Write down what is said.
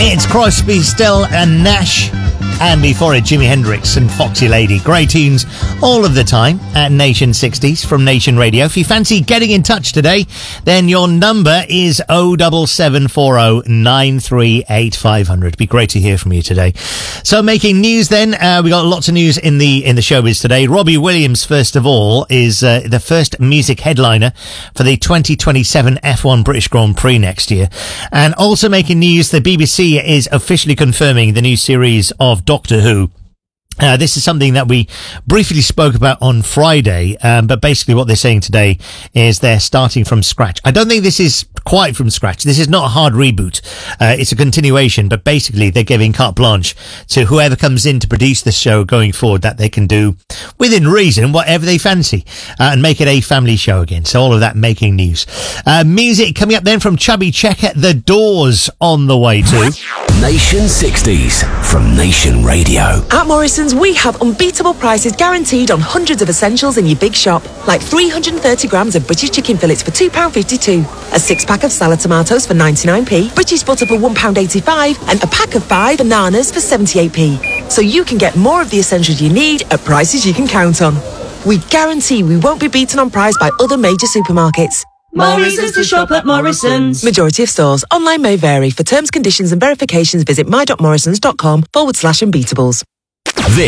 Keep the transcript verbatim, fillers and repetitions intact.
It's Crosby, Still and Nash. And before it, Jimi Hendrix and Foxy Lady. Great tunes all of the time at Nation sixties from Nation Radio. If you fancy getting in touch today, then your number is oh seven seven four oh nine three eight five hundred. Be great to hear from you today. So making news then, uh, we got lots of news in the in the showbiz today. Robbie Williams, first of all, is uh, the first music headliner for the twenty twenty-seven F one British Grand Prix next year. And also making news, the B B C is officially confirming the new series of Doctor Who. Uh, this is something that we briefly spoke about on Friday, um, but basically what they're saying today is they're starting from scratch. I don't think this is quite from scratch. This is not a hard reboot. Uh, it's a continuation, but basically they're giving carte blanche to whoever comes in to produce the show going forward, that they can do, within reason, whatever they fancy, uh, and make it a family show again. So all of that making news. Uh, music coming up then from Chubby Checker, The Doors on the way too. Nation sixties from Nation Radio. At Morrison's, we have unbeatable prices guaranteed on hundreds of essentials in your big shop, like three hundred thirty grams of British chicken fillets for two pounds fifty-two, a six-pack of salad tomatoes for ninety-nine p, British butter for one pound eighty-five, and a pack of five bananas for seventy-eight p. So you can get more of the essentials you need at prices you can count on. We guarantee we won't be beaten on price by other major supermarkets. Morrison's to shop at Morrison's. Majority of stores. Online may vary. For terms, conditions and verifications, visit my dot morrisons dot com forward slash unbeatables.